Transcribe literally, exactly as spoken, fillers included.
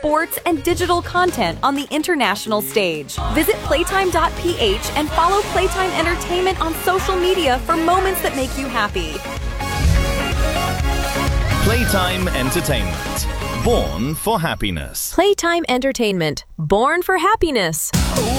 sports, and digital content on the international stage. Visit Playtime dot p h and follow Playtime Entertainment on social media for moments that make you happy. Playtime Entertainment. Born for happiness. Playtime Entertainment. Born for happiness.